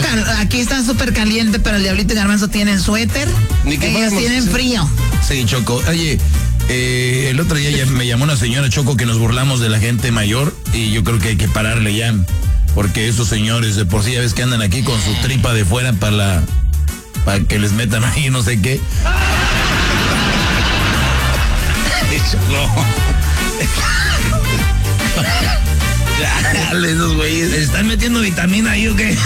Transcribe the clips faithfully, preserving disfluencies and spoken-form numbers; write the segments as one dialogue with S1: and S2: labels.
S1: cal- aquí está súper caliente, pero el Diablito y Garbanzo tienen suéter.
S2: Ni que
S1: Ellos
S2: fuéramos-
S1: tienen frío.
S3: Sí, Choco. Oye, eh, el otro día ya me llamó una señora, Choco, que nos burlamos de la gente mayor y yo creo que hay que pararle ya. Porque esos señores de por sí ya ves que andan aquí con su tripa de fuera para la, para que les metan ahí no sé qué.
S2: Dale, esos güeyes.
S3: ¿Les están metiendo vitamina ahí o qué?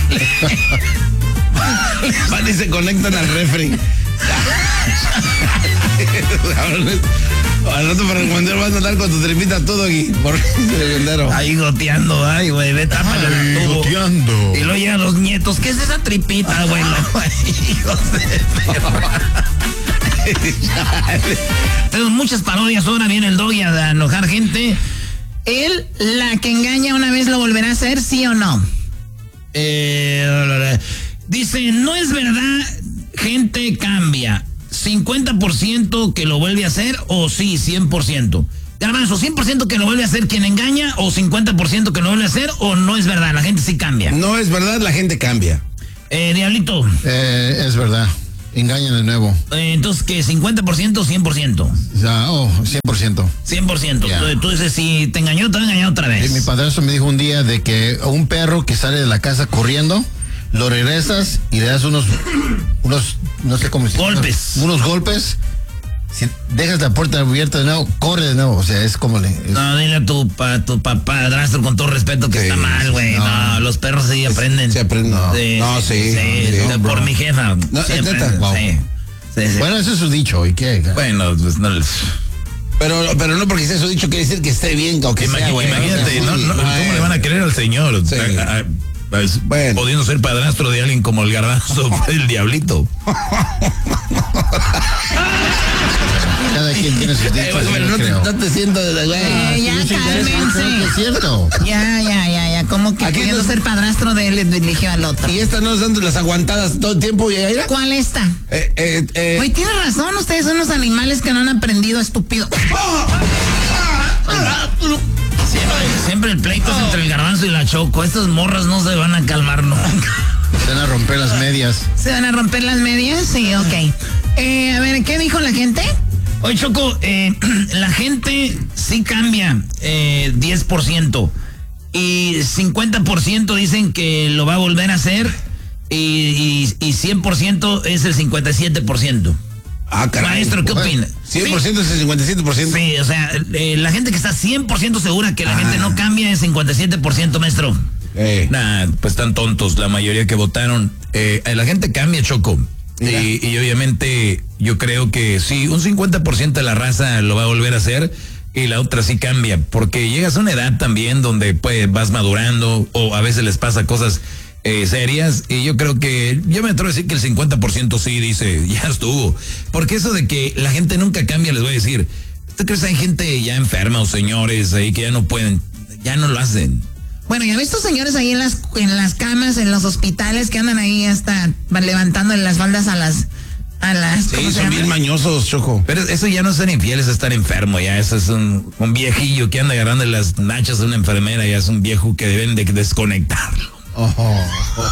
S2: Van y se conectan al refri. Al rato para el mandero vas a andar con tu tripita todo aquí. Por el
S3: Ahí goteando, ay, güey, ve, tápale el tubo.
S4: Goteando.
S3: Y luego llegan los nietos, ¿qué es esa tripita, güey? Hijos de perra. Tenemos muchas parodias, ahora viene el Doggy a enojar gente.
S1: Él, la que engaña una vez, lo volverá a hacer, ¿sí o no?
S3: Eh, dice, no es verdad, gente cambia. cincuenta por ciento que lo vuelve a hacer o sí, cien por ciento. Garbanzo, cien por ciento que lo vuelve a hacer quien engaña o cincuenta por ciento que lo vuelve a hacer o no es verdad, la gente sí cambia.
S2: No es verdad, la gente cambia.
S3: Eh, Diablito,
S4: Eh, es verdad. Engañan de nuevo.
S3: eh, entonces, ¿qué? ¿cincuenta por ciento o cien por ciento?
S4: O sea, oh, cien por ciento.
S3: cien por ciento.
S4: Ya.
S3: Tú, tú dices, si te engañó, te va a engañar otra vez.
S4: Sí, mi padrastro me dijo un día de que a un perro que sale de la casa corriendo, lo regresas y le das unos, unos, no sé cómo se llama,
S3: Golpes.
S4: Unos golpes. Si dejas la puerta abierta de nuevo, corre de nuevo. O sea, es como le. es-
S3: No, dile a tu, pa, tu padrastro con todo respeto que
S2: Sí,
S3: está mal, güey. No.
S4: no.
S3: los perros sí aprenden.
S2: Sí aprenden. No,
S3: Sí,
S2: no,
S3: sí,
S2: sí.
S3: sí,
S2: sí,
S3: sí,
S2: no,
S3: por
S2: bro.
S3: mi jefa.
S2: No,
S3: sí
S2: ¿es neta?
S3: aprenden,
S4: Wow.
S3: sí. Sí, sí.
S4: Bueno, eso es su dicho. ¿Y qué?
S3: Bueno, pues no.
S2: Pero, pero no porque sea eso dicho quiere decir que esté bien o que
S3: Imagi-
S2: sea, güey.
S3: imagínate,
S2: O sea,
S3: no,
S2: sí,
S3: no, ¿cómo
S2: bueno.
S3: le van a creer al señor?
S2: Sí.
S3: A- a- pues,
S2: Bueno.
S3: Pudiendo ser padrastro de alguien como el Garbanzo, el Diablito.
S4: Cada quien tiene sus
S2: Eh,
S4: dichos.
S2: bueno, pero
S4: yo
S2: no, te,
S4: creo.
S2: no te siento de güey.
S1: Eh, ya
S4: Sí, sí, ya es- yo creo que es cierto.
S1: Ya, ya, ya, ya. Como que
S2: Aquí
S1: queriendo
S2: nos-
S1: ser padrastro de él, le dirigió al otro.
S2: Y esta no dando las aguantadas todo el tiempo y ahí era.
S1: ¿Cuál está?
S2: Eh, eh, eh.
S1: Güey, tiene razón, ustedes son unos animales que no han aprendido, estúpido.
S3: Siempre, siempre el pleito es entre el Garbanzo y la Choco. Estas morras no se van a calmar nunca.
S4: Se van a romper las medias.
S1: ¿Se van a romper las medias? Sí, ok. Eh, a ver, ¿qué dijo la gente?
S3: Oye, Choco, eh, la gente sí cambia eh, diez por ciento y cincuenta por ciento dicen que lo va a volver a hacer y, y, y cien por ciento es el cincuenta y siete por ciento.
S2: Ah, caray.
S3: Maestro, ¿qué opina?
S2: cien por ciento es el cincuenta y siete por ciento.
S3: Sí, o sea, eh, la gente que está cien por ciento segura que la gente no cambia es cincuenta y siete por ciento, maestro.
S2: Eh.
S3: Nah, pues están tontos la mayoría que votaron. Eh, la gente cambia, Choco. Y, y obviamente yo creo que sí, un cincuenta por ciento de la raza lo va a volver a hacer y la otra sí cambia, porque llegas a una edad también donde pues vas madurando o a veces les pasa cosas eh, serias y yo creo que, yo me atrevo a decir que el cincuenta por ciento sí dice, ya estuvo, porque eso de que la gente nunca cambia, les voy a decir, ¿tú crees que hay gente ya enferma o señores ahí que ya no pueden, ya no lo hacen?
S1: Bueno, ya ves estos señores ahí en las, en las camas, en los hospitales, que andan ahí hasta levantando las faldas a las... A las
S2: Sí,
S1: ¿cómo se
S2: son
S1: llama?
S2: bien mañosos, Choco.
S3: Pero eso ya no es ser infiel, es estar enfermo, ya eso es un, un viejillo que anda agarrando las nachas de una enfermera, ya es un viejo que deben de desconectarlo.
S4: Oh.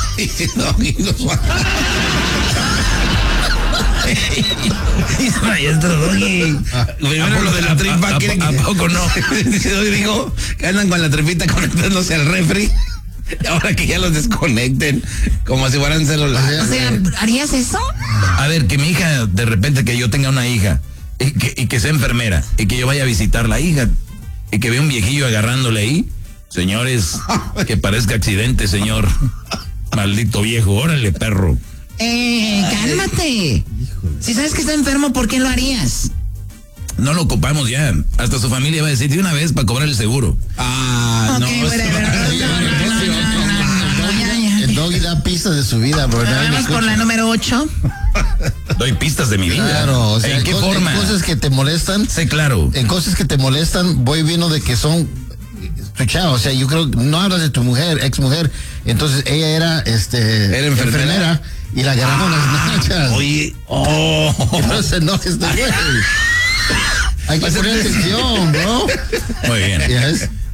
S3: Maestro Doggy.
S2: Primero lo de la tripa,
S3: ¿A, a,
S2: ¿quieren
S3: a,
S2: que-
S3: a poco no?
S2: Dijo que andan con la tripita conectándose al refri. Y ahora que ya los desconecten, como si fueran celular.
S1: O sea, ¿harías eso?
S3: A ver, que mi hija, de repente que yo tenga una hija y que, y que sea enfermera y que yo vaya a visitar la hija y que vea un viejillo agarrándole ahí, señores, que parezca accidente, señor. Maldito viejo, órale, perro.
S1: Eh, cálmate. Si sabes que está enfermo, ¿por qué lo harías?
S3: No lo ocupamos ya. Hasta su familia va a decir de una vez para cobrar el seguro.
S2: Ah,
S1: Ok,
S2: no.
S1: bueno,
S2: sí.
S1: bueno, no, no, no, no, no, no, ya, ya.
S4: El Doggy da pistas de su vida, bro. Nadie lo
S1: Vamos por
S4: escucha.
S1: la número ocho.
S3: Doy pistas de mi vida.
S4: Claro, o sea,
S3: ¿En qué
S4: cos-
S3: forma?
S4: en cosas que te molestan.
S3: Sé claro.
S4: En cosas que te molestan, voy viendo de que son tu chavo. O sea, yo creo que no hablas de tu mujer, ex mujer. Entonces ella era, este,
S2: Era enfermera.
S4: y la agarraron las nachas.
S2: Oye, oh.
S4: Entonces no, este güey. Hay que poner atención, bro.
S3: Muy bien.
S4: Yes.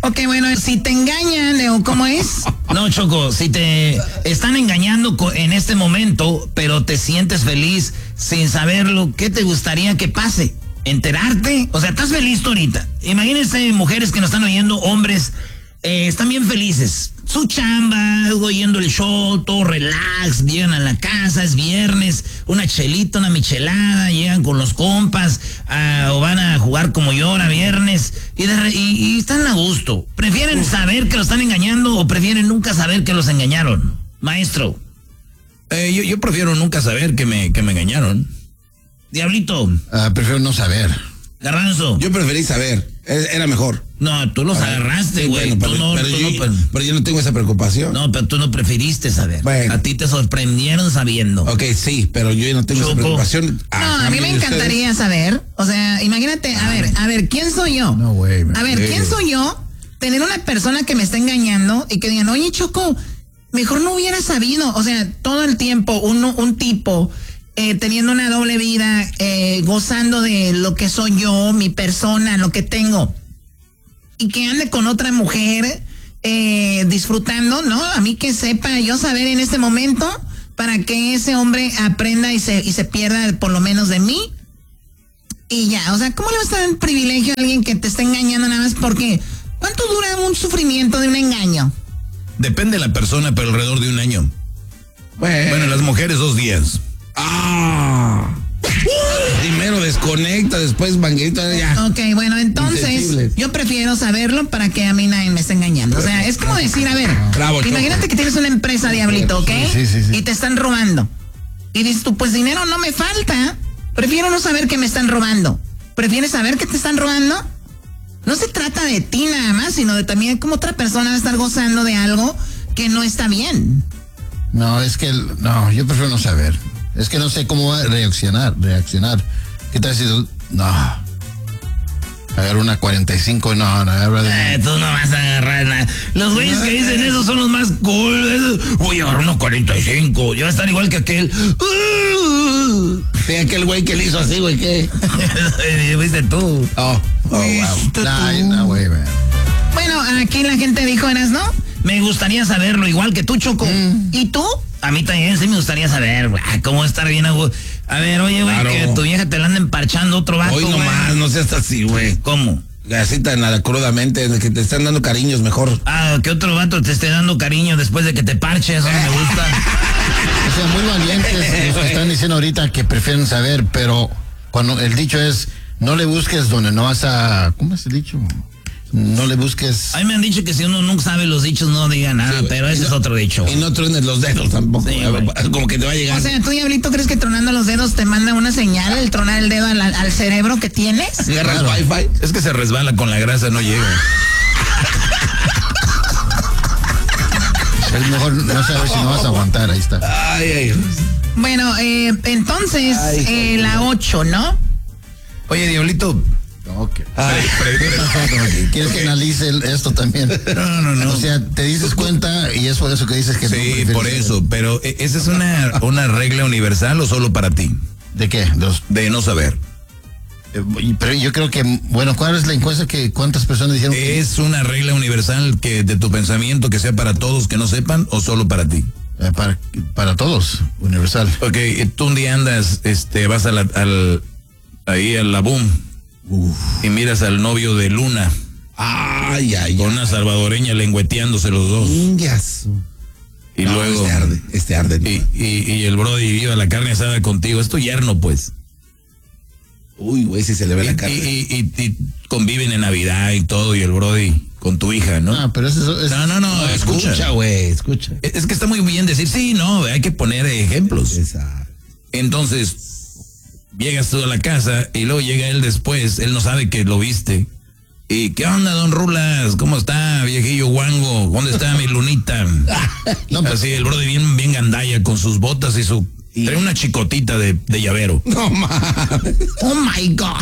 S1: Ok, bueno, si te engañan, o ¿cómo es?
S3: No, Choco, si te están engañando co- en este momento, pero te sientes feliz sin saberlo, ¿qué te gustaría que pase? ¿Enterarte? O sea, ¿estás feliz tú ahorita? Imagínense mujeres que nos están oyendo, hombres, eh, están bien felices. Su chamba, oyendo el show, todo relax, llegan a la casa, es viernes, una chelita, una michelada, llegan con los compas, ah, o van a jugar como yo ahora viernes, y, de re- y, y están a gusto. ¿Prefieren saber que los están engañando o prefieren nunca saber que los engañaron? Maestro. Eh, yo, yo prefiero nunca saber que me, que me engañaron. Diablito.
S4: Uh, prefiero no saber.
S3: Garbanzo.
S2: Yo preferí saber, era mejor.
S3: No, tú los agarraste,
S2: Sí,
S3: güey.
S2: bueno,
S3: Tú
S2: pero,
S3: no,
S2: pero
S3: tú
S2: yo,
S3: no, pero-
S2: pero yo no tengo esa preocupación.
S3: no, pero tú no preferiste saber.
S2: Bueno.
S3: A ti te sorprendieron sabiendo.
S2: Ok, sí, pero yo no tengo esa
S3: Choco.
S2: preocupación.
S1: No, a mí me
S2: cambio de
S1: encantaría saber. O sea, imagínate, a ver, a ver, ¿quién soy yo?
S4: No, güey. man.
S1: A ver, ¿quién soy yo? Tener una persona que me está engañando y que digan, oye, Choco, mejor no hubiera sabido. O sea, todo el tiempo un, un tipo eh, teniendo una doble vida, eh, gozando de lo que soy yo, mi persona, lo que tengo. Y que ande con otra mujer eh, disfrutando, ¿no? A mí que sepa yo saber en este momento para que ese hombre aprenda y se, y se pierda por lo menos de mí. Y ya, o sea, ¿cómo le vas a dar un privilegio a alguien que te está engañando nada más porque... ¿Cuánto dura un sufrimiento de un engaño?
S3: Depende de la persona, pero alrededor de un año.
S2: Bueno,
S3: Bueno, las mujeres dos días.
S2: ah. Primero desconecta, después manguita, ya.
S1: Ok, bueno, entonces
S2: Insensible.
S1: yo prefiero saberlo para que a mí nadie me esté engañando. O sea, es como decir, a ver,
S2: Bravo, Choco.
S1: imagínate que tienes una empresa, Diablito, ¿ok?
S4: Sí, sí, sí.
S1: Y te están robando. Y dices tú, pues dinero no me falta. Prefiero no saber que me están robando. ¿Prefieres saber que te están robando? No se trata de ti nada más, sino de también cómo otra persona va a estar gozando de algo que no está bien.
S4: No, es que, el- no, yo prefiero no saber. Es que no sé cómo va a reaccionar, reaccionar. ¿Qué tal si, tú- no, agarro una cuarenta y cinco, no, no, agarro de...
S3: Eh, tú no vas a agarrar nada. Los güeyes que dicen eso son los más cool. Esos, voy a agarrar unos cuarenta y cinco. Ya va a estar igual que aquel.
S2: Sí, aquel güey que le hizo así, güey, ¿qué?
S3: Viste tú.
S2: Oh, oh, wow.
S4: Nah, no, güey, man.
S1: Bueno, aquí la gente dijo, eras, ¿no?
S3: Me gustaría saberlo, igual que tú, Choco.
S1: ¿Y tú?
S3: A mí también sí me gustaría saber, güey, cómo estar bien a gu- A ver, oye, güey,
S2: Claro.
S3: que tu vieja te la anda emparchando otro vato,
S2: Hoy
S3: güey.
S2: nomás, no seas así, güey.
S3: ¿Cómo?
S2: Así tan nada crudamente, de que te están dando cariños mejor.
S3: Ah, que otro vato te esté dando cariño después de que te parches, eso no me gusta.
S4: O sea, muy valientes los que están diciendo ahorita que prefieren saber, pero cuando el dicho es, no le busques donde no vas a... ¿Cómo es el dicho? No le busques...
S3: A mí me han dicho que si uno nunca sabe los dichos no diga nada,
S2: Sí,
S3: pero
S2: y
S3: ese
S2: no-
S3: es otro dicho.
S2: Y no truenes los dedos tampoco.
S3: Sí, güey.
S2: Como que te va a llegar.
S1: O sea, ¿tú, Diablito, crees que tronando los dedos te manda una señal, el tronar el dedo al, al cerebro que tienes?
S2: agarras
S4: Claro.
S2: wifi.
S3: Es que se resbala con la grasa, no llega.
S4: Es mejor no saber si no vas a aguantar, ahí está.
S2: Ay, ay.
S1: Bueno, eh, entonces,
S2: Ay,
S1: eh, la ocho, ¿no?
S3: Oye, Diablito.
S4: Ok.
S2: Ay.
S4: ¿Quieres que analice el- esto también?
S3: No, no, no.
S4: O sea, te dices cuenta y es por eso que dices que tú
S3: Sí,
S4: prefieres
S3: por
S4: saber.
S3: eso, pero ¿e- ¿esa es una, una regla universal o solo para ti?
S4: ¿De qué? De los-
S3: De no saber.
S4: eh, y- pero yo creo que, bueno, ¿cuál es la encuesta que cuántas personas dijeron que
S3: ¿Es una regla universal que de tu pensamiento que sea para todos que no sepan o solo para ti?
S4: eh, para, para todos, universal?
S3: Ok, eh, tú un día andas, este, vas a la, al, ahí a la boom y miras al novio de Luna
S2: Ay, ay,
S3: con
S2: ay.
S3: una salvadoreña lengüeteándose los dos.
S2: Ingas.
S3: Y
S2: No,
S3: luego...
S2: Este arde, este arde.
S3: Y, y, y el brody viva la carne asada contigo. Es tu yerno, pues.
S2: Uy, güey, si se le ve
S3: Y,
S2: la cara.
S3: y- y- y- y conviven en Navidad y todo, y el brody con tu hija, ¿no?
S4: Ah, pero eso es...
S3: no, no, no, escucha.
S2: Escucha, güey, escucha.
S3: Es que está muy bien decir, sí, no, hay que poner ejemplos.
S2: Esa.
S3: Entonces, llegas tú a la casa y luego llega él después, él no sabe que lo viste. ¿Y qué onda, don Rulas? ¿Cómo está, viejillo guango? ¿Dónde está mi lunita?
S4: No, pero-
S3: Así, el brody bien, bien gandalla con sus botas y su... Trae una chicotita de, de llavero.
S2: No mames.
S1: Oh my God.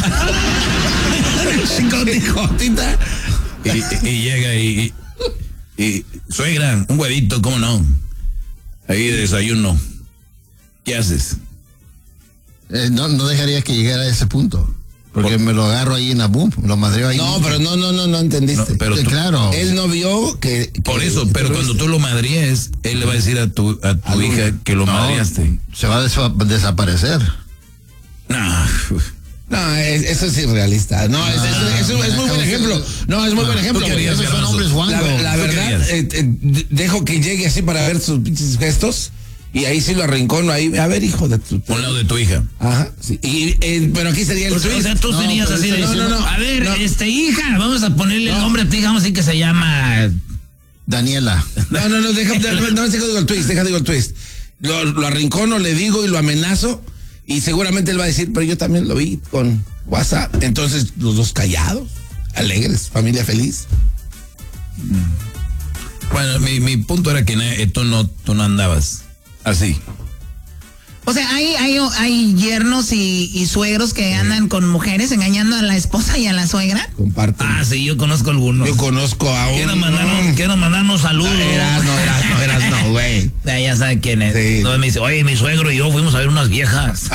S2: Chicotita.
S3: Y, y llega y, y, y, suegra, un huevito, ¿cómo no? Ahí de desayuno. ¿Qué haces?
S4: eh, no, no dejaría que llegara a ese punto. Porque me lo agarro ahí en la boom, me lo madreo ahí.
S2: No, pero no, no, no, no entendiste.
S3: No, pero
S4: Sí,
S3: tú-
S4: claro.
S2: Él no vio que... que-
S3: Por eso,
S2: que
S3: pero
S2: lo
S3: cuando
S2: viste.
S3: tú lo madríes, él le va a decir a tu, a tu
S2: Al
S3: hija que lo
S4: No,
S3: madriaste.
S4: se va a desa- desaparecer.
S3: No.
S2: No, es- eso es irrealista. No, es, es- es- es- es muy buen ejemplo. No, es muy buen ejemplo.
S3: ¿tú qué harías,
S2: Esos son
S3: Garbanzo?
S2: hombres guangos. La, la
S3: ¿Tú qué
S2: verdad,
S3: harías?
S2: eh, eh, de- dejo que llegue así para ver sus pinches gestos. Y ahí sí lo arrincono ahí. A ver, hijo de tu...
S3: Un lado de tu hija.
S2: Ajá, sí. Y, eh, pero aquí sería el
S3: Pues, o
S2: twist.
S3: sea, tú
S4: No,
S3: serías
S4: pero
S3: así
S4: eso
S3: de,
S4: no,
S2: no, no,
S3: a ver,
S2: no.
S3: este hija, vamos a ponerle el
S2: No.
S3: nombre a tu hija, vamos a decir que se llama.
S4: Daniela.
S2: No, no, no, deja, no, no, deja digo el twist, deja digo el twist. Lo, lo arrincono, le digo y lo amenazo. Y seguramente él va a decir, pero yo también lo vi con WhatsApp. Entonces, los dos callados, alegres, familia feliz.
S3: Bueno, mi, mi punto era que eh, tú no, tú no andabas así.
S1: O sea, hay, hay, hay yernos y, y suegros que andan con mujeres engañando a la esposa y a la suegra.
S2: Comparten.
S3: Ah, sí, yo conozco algunos.
S2: Yo conozco a un...
S3: Quiero mandarnos, quiero mandarnos saludos.
S2: Eras, no, eras, no, eras, no, güey.
S3: Ya, ya sabe quién es.
S2: Sí.
S3: Entonces me dice, oye, mi suegro y yo fuimos a ver unas viejas.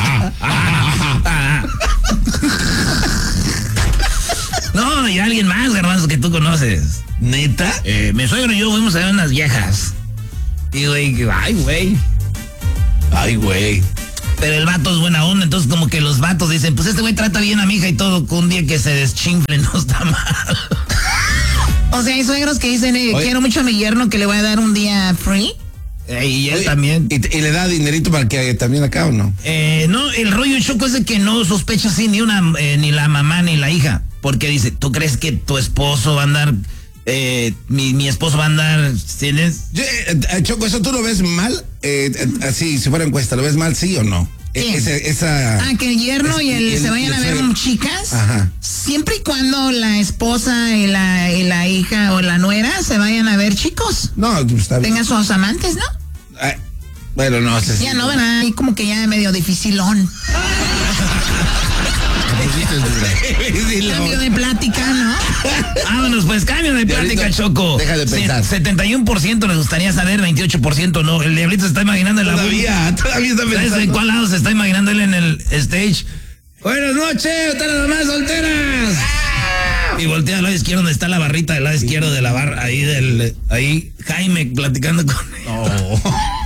S3: No, y alguien más, Garbanzo, que tú conoces.
S2: ¿Neta?
S3: Eh, mi suegro y yo fuimos a ver unas viejas. Y güey, que, ay, güey.
S2: Ay, güey.
S3: Pero el vato es buena onda, entonces como que los vatos dicen, pues este güey trata bien a mi hija y todo, con un día que se deschinfle no está mal.
S1: O sea, hay suegros que dicen, eh,
S2: Oye.
S1: quiero mucho a mi yerno que le voy a dar un día free.
S3: Eh, y él
S2: Oye,
S3: también.
S2: ¿Y, y le da dinerito para que también acá o no?
S3: Eh, no, el rollo choco es de que no sospecha así ni una, eh, ni la mamá ni la hija. Porque dice, ¿tú crees que tu esposo va a andar, eh, mi, mi esposo va a andar, ¿tienes?
S2: Yo, eh, eh, Choco, ¿eso tú lo ves mal? Eh, eh, así, si fuera encuesta, ¿lo ves mal, sí o no? Eh,
S1: ¿Quién?
S2: ese- esa...
S1: Ah, que el yerno y el,
S2: y el-
S1: se vayan
S2: y el
S1: a ver
S2: suegro.
S1: chicas.
S2: Ajá.
S1: Siempre y cuando la esposa y la, y la hija o la nuera se vayan a ver chicos.
S2: No, pues, está bien.
S1: Tengan sus amantes, ¿no?
S2: Ay, bueno, no sé.
S1: Ya no, ¿verdad? Ahí como que ya medio dificilón. Cambio de plática, ¿no?
S3: Vámonos, pues cambio de plática,
S2: Diablito,
S3: Choco.
S2: deja de pensar.
S3: Se- setenta y uno por ciento les gustaría saber, veintiocho por ciento no. El diablito se está imaginando en la
S2: Todavía, todavía está
S3: ¿Sabes
S2: pensando.
S3: en cuál lado se está imaginando él en el stage? Buenas noches, ustedes las mamás solteras. Y voltea al lado izquierdo donde está la barrita del lado izquierdo de la barra, ahí del, ahí Jaime platicando con él.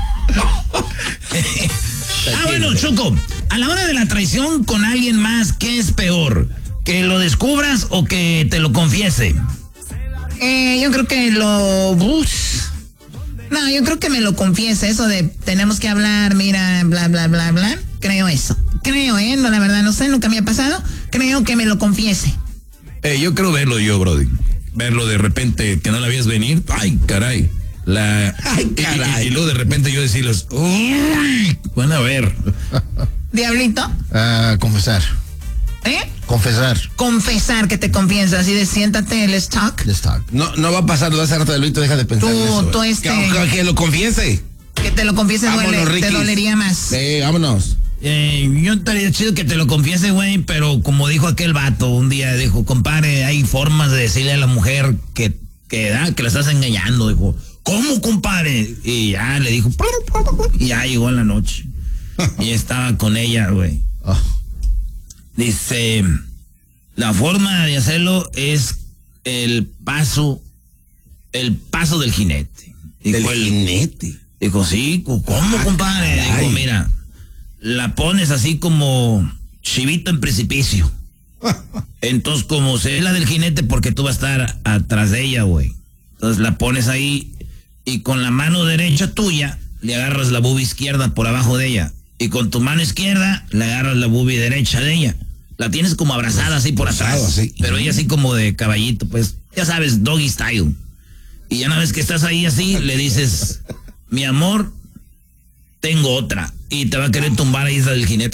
S3: Ah, bueno, Choco, a la hora de la traición con alguien más, ¿qué es peor? ¿Que lo descubras o que te lo confiese?
S1: Eh, yo creo que lo... uf. No, yo creo que me lo confiese, eso de tenemos que hablar, mira, bla, bla, bla, bla. Creo eso. Creo, ¿eh? No, la verdad, no sé, nunca me ha pasado. Creo que me lo confiese.
S3: Eh, yo creo verlo yo, Brody. Verlo de repente, que no la veías venir. Ay, caray. La...
S2: Ay,
S3: y-
S2: caray.
S3: Y, y luego de repente yo decirles, uy, van a ver.
S1: Diablito,
S4: Ah, confesar.
S1: ¿eh?
S4: Confesar.
S1: Confesar que te confiesa, así de siéntate, let's talk.
S4: Let's talk.
S2: No, no va a pasar, lo hace rato del deja de pensar
S1: Tú,
S2: en eso.
S1: tú este-
S2: Que, que- que lo confiese.
S1: Que te lo confiese,
S2: Vámonos,
S1: duele, te
S2: Riquis.
S1: dolería más.
S2: Sí, vámonos.
S3: Eh, yo estaría chido que te lo confiese, güey, pero como dijo aquel vato un día, dijo, compadre, hay formas de decirle a la mujer que, que, ah, que la estás engañando, dijo, ¿cómo, compadre? Y ya le dijo, y ya llegó en la noche. Y estaba con ella, güey.
S4: Oh,
S3: Dice, la forma de hacerlo es el paso, el paso del jinete. Dijo,
S2: Del
S3: el-
S2: jinete.
S3: Dijo, sí, ¿cómo, compadre?
S2: caray.
S3: Dijo, mira, la pones así como chivito en precipicio. Entonces, como se es la del jinete, porque tú vas a estar atrás de ella, güey. Entonces la pones ahí y con la mano derecha tuya le agarras la bubi izquierda por abajo de ella. Y con tu mano izquierda le agarras la bubi derecha de ella. La tienes como abrazada así por atrás.
S2: Abrazado, así.
S3: Pero ella así como de caballito, pues, ya sabes, doggy style. Y ya una vez que estás ahí así, le dices, mi amor, tengo otra. Y te va a querer tumbar ahí esa del jinete.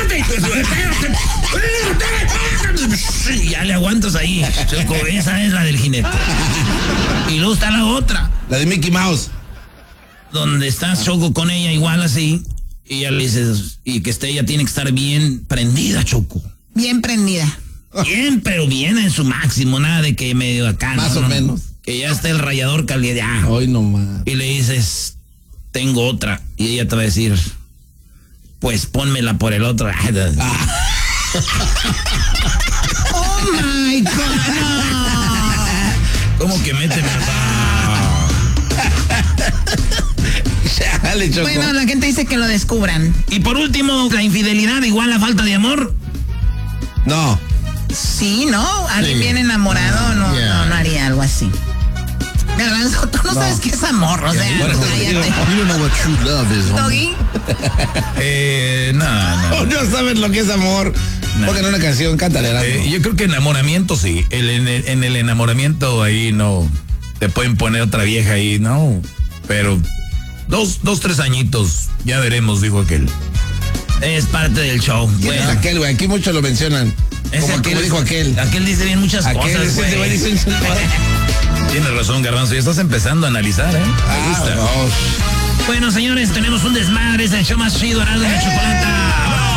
S3: Y ya le aguantas ahí. Choco, esa es la del jinete. Y luego está la otra,
S2: La de Mickey Mouse.
S3: donde estás, Choco, con ella igual así. Y ya le dices, y que esté, ella tiene que estar bien prendida, Choco.
S1: Bien prendida.
S3: Bien, pero bien en su máximo, nada de que medio acá.
S2: Más
S3: no,
S2: o
S3: no,
S2: menos.
S3: Que ya está el rallador caliente. ah.
S2: Hoy nomás.
S3: Y le dices, tengo otra. Y ella te va a decir, pues pónmela por el otro.
S1: Oh my God.
S3: ¿Cómo que méteme a...
S2: Chale, Choco.
S1: Bueno, la gente dice que lo descubran.
S3: Y por último, la infidelidad igual a falta de amor.
S2: No.
S1: Sí, ¿no? Alguien
S4: Sí.
S1: bien enamorado no,
S4: Yeah.
S1: no, no haría algo así. Garbanzo, tú no,
S2: No.
S1: sabes qué es amor, o sea,
S3: bueno,
S1: cállate.
S4: You don't know what true love is, homie.
S1: Doggy,
S3: Eh, no,
S2: Oh,
S3: no.
S2: no sabes lo que es amor.
S3: No.
S2: Pongan una canción, cántale. Erasmo.
S3: Eh, yo creo que enamoramiento sí. El, en, el, en el enamoramiento ahí no. Te pueden poner otra vieja ahí, no. Pero dos, dos, tres añitos, ya veremos, dijo aquel. Es parte del show.
S2: ¿Quién es
S3: Bueno,
S2: aquel, güey? Aquí muchos lo mencionan.
S3: ese
S2: Como, como dijo aquel.
S3: Aquel dice bien muchas
S2: Aquel,
S3: cosas,
S2: ese
S3: güey.
S2: te va a decir-
S3: Tienes razón, Garbanzo. Ya estás empezando a analizar, ¿eh? Me
S2: Ah,
S3: gusta.
S2: no.
S3: Bueno, señores, tenemos un desmadre. Es el show más chido, Erasmo de la Chocolata.